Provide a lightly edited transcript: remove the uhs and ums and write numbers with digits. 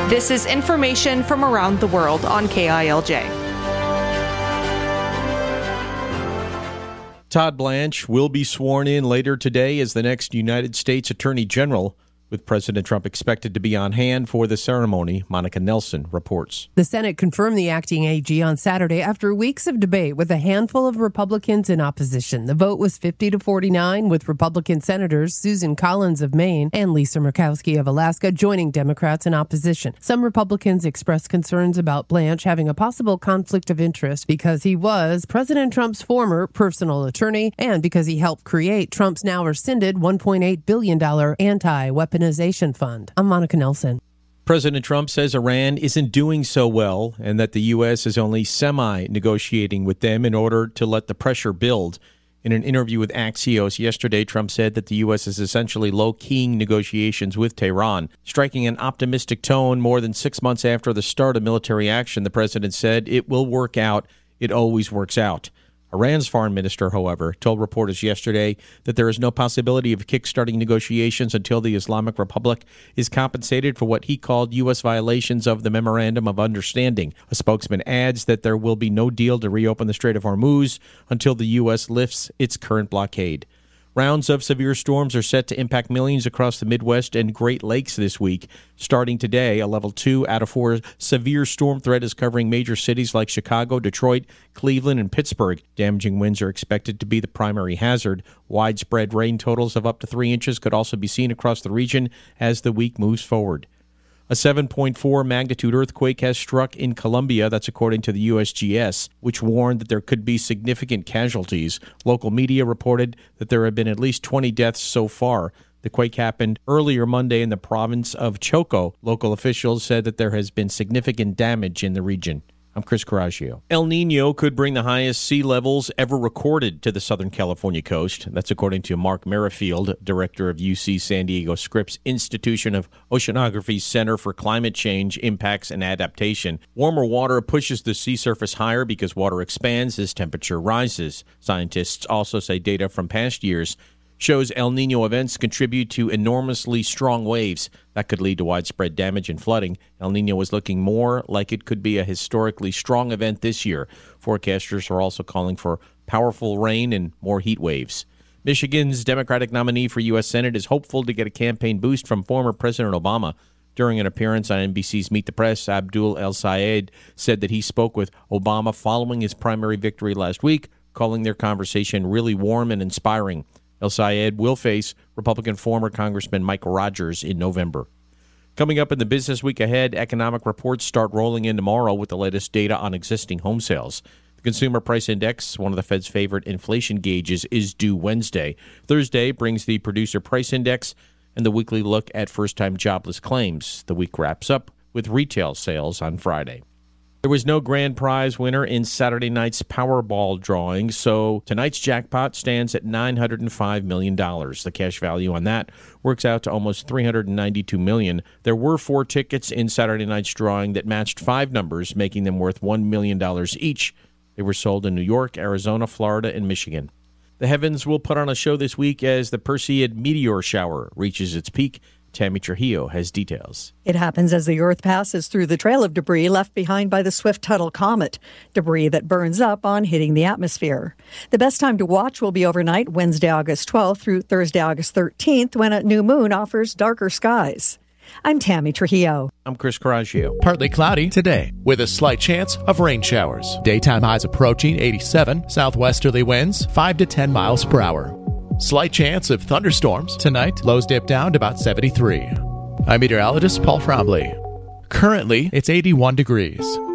This is information from around the world on KILJ. Todd Blanche will be sworn in later today as the next United States Attorney General, with President Trump expected to be on hand for the ceremony. Monica Nelson reports. The Senate confirmed the acting AG on Saturday after weeks of debate with a handful of Republicans in opposition. The vote was 50-49, with Republican Senators Susan Collins of Maine and Lisa Murkowski of Alaska joining Democrats in opposition. Some Republicans expressed concerns about Blanche having a possible conflict of interest because he was President Trump's former personal attorney and because he helped create Trump's now rescinded $1.8 billion anti-weaponization fund. I'm Monica Nelson. President Trump says Iran isn't doing so well and that the U.S. is only semi-negotiating with them in order to let the pressure build. In an interview with Axios yesterday, Trump said that the U.S. is essentially low-keying negotiations with Tehran. Striking an optimistic tone more than 6 months after the start of military action, the president said, "It will work out. It always works out." Iran's foreign minister, however, told reporters yesterday that there is no possibility of kickstarting negotiations until the Islamic Republic is compensated for what he called U.S. violations of the Memorandum of Understanding. A spokesman adds that there will be no deal to reopen the Strait of Hormuz until the U.S. lifts its current blockade. Rounds of severe storms are set to impact millions across the Midwest and Great Lakes this week. Starting today, a level 2 out of 4 severe storm threat is covering major cities like Chicago, Detroit, Cleveland, and Pittsburgh. Damaging winds are expected to be the primary hazard. Widespread rain totals of up to 3 inches could also be seen across the region as the week moves forward. A 7.4 magnitude earthquake has struck in Colombia, that's according to the USGS, which warned that there could be significant casualties. Local media reported that there have been at least 20 deaths so far. The quake happened earlier Monday in the province of Choco. Local officials said that there has been significant damage in the region. I'm Chris Coraggio. El Nino could bring the highest sea levels ever recorded to the Southern California coast. That's according to Mark Merrifield, director of UC San Diego Scripps Institution of Oceanography's Center for Climate Change, Impacts, and Adaptation. Warmer water pushes the sea surface higher because water expands as temperature rises. Scientists also say data from past years shows El Nino events contribute to enormously strong waves that could lead to widespread damage and flooding. El Nino is looking more like it could be a historically strong event this year. Forecasters are also calling for powerful rain and more heat waves. Michigan's Democratic nominee for U.S. Senate is hopeful to get a campaign boost from former President Obama. During an appearance on NBC's Meet the Press, Abdul El-Sayed said that he spoke with Obama following his primary victory last week, calling their conversation really warm and inspiring. El-Sayed will face Republican former Congressman Mike Rogers in November. Coming up in the business week ahead, economic reports start rolling in tomorrow with the latest data on existing home sales. The Consumer Price Index, one of the Fed's favorite inflation gauges, is due Wednesday. Thursday brings the Producer Price Index and the weekly look at first-time jobless claims. The week wraps up with retail sales on Friday. There was no grand prize winner in Saturday night's Powerball drawing, so tonight's jackpot stands at $905 million. The cash value on that works out to almost $392 million. There were 4 tickets in Saturday night's drawing that matched 5 numbers, making them worth $1 million each. They were sold in New York, Arizona, Florida, and Michigan. The heavens will put on a show this week as the Perseid meteor shower reaches its peak. Tammy Trujillo has details. It happens as the Earth passes through the trail of debris left behind by the Swift-Tuttle comet, debris that burns up on hitting the atmosphere. The best time to watch will be overnight, Wednesday, August 12th through Thursday, August 13th, when a new moon offers darker skies. I'm Tammy Trujillo. I'm Chris Coraggio. Partly cloudy today, with a slight chance of rain showers. Daytime highs approaching 87, southwesterly winds 5 to 10 miles per hour. Slight chance of thunderstorms tonight. Lows dip down to about 73. I'm meteorologist Paul Frombley. Currently, it's 81 degrees.